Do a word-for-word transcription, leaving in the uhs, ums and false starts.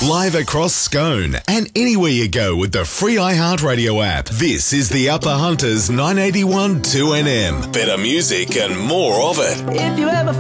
Live across Scone and anywhere you go with the free iHeartRadio app. This is the Upper Hunters nine eighty-one two N M. Better music and more of it. If you ever